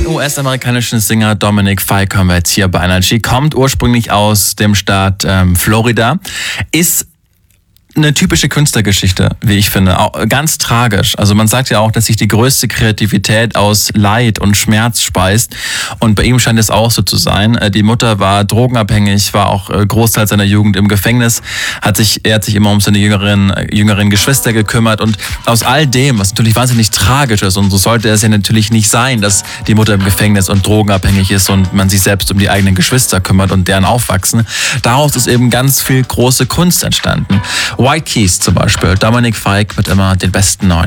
Den US-amerikanischen Sänger Dominic Fike haben wir jetzt hier bei Energy. Kommt ursprünglich aus dem Staat Florida, ist eine typische Künstlergeschichte, wie ich finde. Auch ganz tragisch. Also man sagt ja auch, dass sich die größte Kreativität aus Leid und Schmerz speist. Und bei ihm scheint es auch so zu sein. Die Mutter war drogenabhängig, war auch Großteil seiner Jugend im Gefängnis. Er hat sich immer um seine jüngeren Geschwister gekümmert. Und aus all dem, was natürlich wahnsinnig tragisch ist, und so sollte es ja natürlich nicht sein, dass die Mutter im Gefängnis und drogenabhängig ist und man sich selbst um die eigenen Geschwister kümmert und deren Aufwachsen. Daraus ist eben ganz viel große Kunst entstanden. White Keys zum Beispiel, Dominic Fike mit immer den besten neuen.